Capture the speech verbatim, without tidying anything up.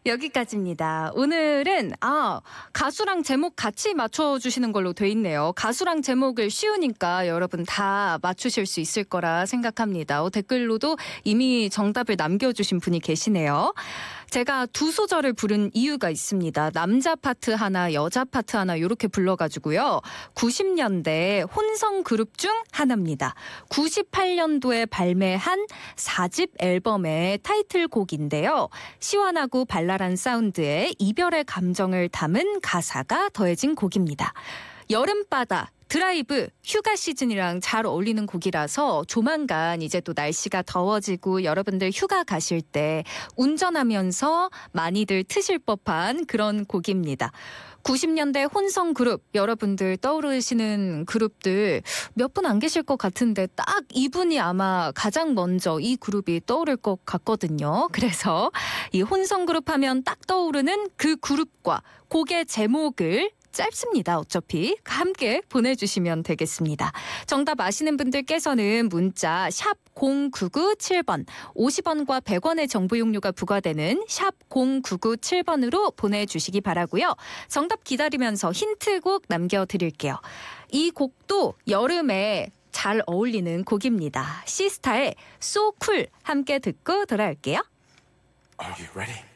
여기까지입니다. 오늘은 아 가수랑 제목 같이 맞춰주시는 걸로 돼 있네요. 가수랑 제목을 쉬우니까 여러분 다 맞추실 수 있을 거라 생각합니다. 어, 댓글로도 이미 정답을 남겨주신 분이 계시네요. 제가 두 소절을 부른 이유가 있습니다. 남자 파트 하나, 여자 파트 하나 이렇게 불러가지고요. 구십 년대 혼성 그룹 중 하나입니다. 구십팔 년도에 발매한 사 집 앨범의 타이틀곡인데요. 시원하고 발랄한 사운드에 이별의 감정을 담은 가사가 더해진 곡입니다. 여름바다, 드라이브, 휴가 시즌이랑 잘 어울리는 곡이라서 조만간 이제 또 날씨가 더워지고 여러분들 휴가 가실 때 운전하면서 많이들 트실 법한 그런 곡입니다. 구십 년대 혼성 그룹, 여러분들 떠오르시는 그룹들 몇 분 안 계실 것 같은데 딱 이분이 아마 가장 먼저 이 그룹이 떠오를 것 같거든요. 그래서 이 혼성 그룹 하면 딱 떠오르는 그 그룹과 곡의 제목을 짧습니다. 어차피 함께 보내주시면 되겠습니다. 정답 아시는 분들께서는 문자 샵 공구구칠 번, 오십 원과 백 원의 정보 용료가 부과되는 샵 공구구칠 번으로 보내주시기 바라고요. 정답 기다리면서 힌트곡 남겨드릴게요. 이 곡도 여름에 잘 어울리는 곡입니다. 시스타의 So Cool 함께 듣고 돌아올게요. Are you ready?